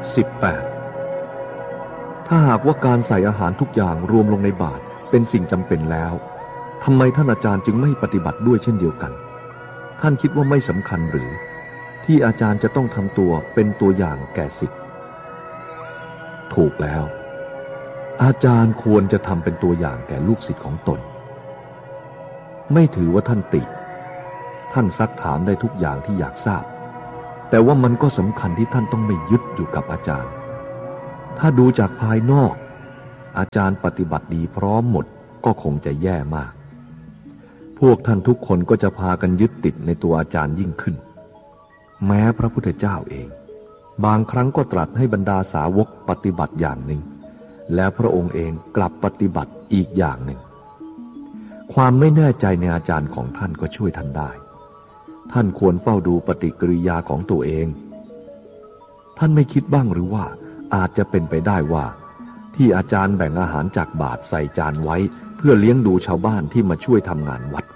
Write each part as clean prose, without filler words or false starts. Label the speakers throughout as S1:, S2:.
S1: 18. ถ้าหากว่าการใส่อาหารทุกอย่างรวมลงในบาตรเป็นสิ่งจำเป็นแล้วทำไมท่านอาจารย์จึงไม่ปฏิบัติด้วยเช่นเดียวกันท่านคิดว่าไม่สำคัญหรือที่อาจารย์จะต้องทำตัวเป็นตัวอย่างแก่ศิษย์ถูกแล้วอาจารย์ควรจะทำเป็นตัวอย่างแก่ลูกศิษย์ของตนไม่ถือว่าท่านติท่านซักถามได้ทุกอย่างที่อยากทราบแต่ว่ามันก็สำคัญที่ท่านต้องไม่ยึดอยู่กับอาจารย์ถ้าดูจากภายนอกอาจารย์ปฏิบัติดีพร้อมหมดก็คงจะแย่มากพวกท่านทุกคนก็จะพากันยึดติดในตัวอาจารย์ยิ่งขึ้นแม้พระพุทธเจ้าเองบางครั้งก็ตรัสให้บรรดาสาวกปฏิบัติอย่างหนึ่งแล้วพระองค์เองกลับปฏิบัติอีกอย่างหนึ่งความไม่แน่ใจในอาจารย์ของท่านก็ช่วยท่านได้ท่านควรเฝ้าดูปฏิกิริยาของตัวเองท่านไม่คิดบ้างหรือว่าอาจจะเป็นไปได้ว่าที่อาจารย์แบ่งอาหารจากบาตรใส่จานไว้เพื่อเลี้ยงดูชาวบ้านที่มาช่วยทำงานวัด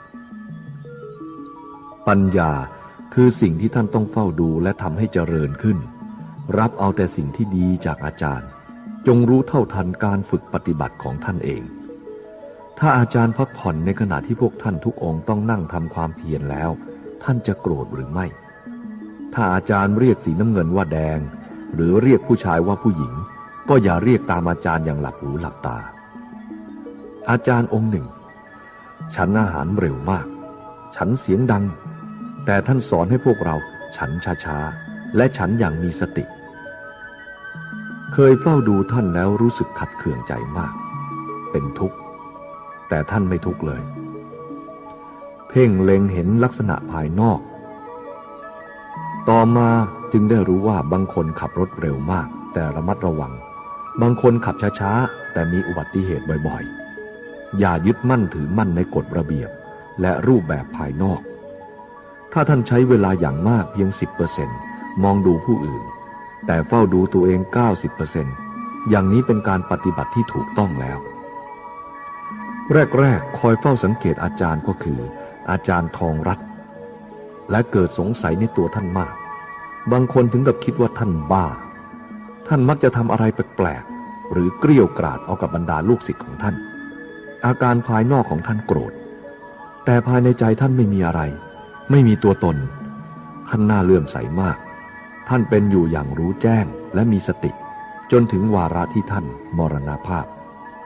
S1: ปัญญาคือสิ่งที่ท่านต้องเฝ้าดูและทำให้เจริญขึ้นรับเอาแต่สิ่งที่ดีจากอาจารย์จงรู้เท่าทันการฝึกปฏิบัติของท่านเองถ้าอาจารย์พักผ่อนในขณะที่พวกท่านทุกองค์ต้องนั่งทำความเพียรแล้วท่านจะโกรธหรือไม่ถ้าอาจารย์เรียกสีน้ำเงินว่าแดงหรือเรียกผู้ชายว่าผู้หญิงก็อย่าเรียกตามอาจารย์อย่างหลับหูหลับตาอาจารย์องค์หนึ่งฉันอาหารเร็วมากฉันเสียงดังแต่ท่านสอนให้พวกเราฉันช้าๆและฉันอย่างมีสติเคยเฝ้าดูท่านแล้วรู้สึกขัดเคืองใจมากเป็นทุกข์แต่ท่านไม่ทุกข์เลยเพ่งเล็งเห็นลักษณะภายนอกต่อมาจึงได้รู้ว่าบางคนขับรถเร็วมากแต่ระมัดระวังบางคนขับช้าๆแต่มีอุบัติเหตุบ่อยๆอย่ายึดมั่นถือมั่นในกฎระเบียบและรูปแบบภายนอกถ้าท่านใช้เวลาอย่างมากเพียง 10% มองดูผู้อื่นแต่เฝ้าดูตัวเอง 90% อย่างนี้เป็นการปฏิบัติที่ถูกต้องแล้วแรกๆคอยเฝ้าสังเกตอาจารย์ก็คืออาจารย์ทองรัตน์และเกิดสงสัยในตัวท่านมากบางคนถึงกับคิดว่าท่านบ้าท่านมักจะทำอะไรแปลกๆหรือเกรี้ยวกราดเอากับบรรดาลูกศิษย์ของท่านอาการภายนอกของท่านโกรธแต่ภายในใจท่านไม่มีอะไรไม่มีตัวตนท่านน่าเลื่อมใสมากท่านเป็นอยู่อย่างรู้แจ้งและมีสติจนถึงวาระที่ท่านมรณภาพ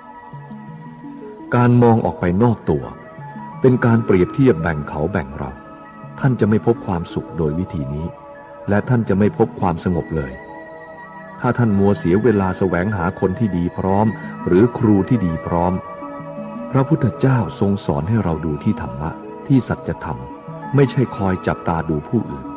S1: การมองออกไปนอกตัวเป็นการเปรียบเทียบแบ่งเขาแบ่งเราท่านจะไม่พบความสุขโดยวิธีนี้และท่านจะไม่พบความสงบเลยถ้าท่านมัวเสียเวลาแสวงหาคนที่ดีพร้อมหรือครูที่ดีพร้อมพระพุทธเจ้าทรงสอนให้เราดูที่ธรรมะที่สัจธรรมไม่ใช่คอยจับตาดูผู้อื่น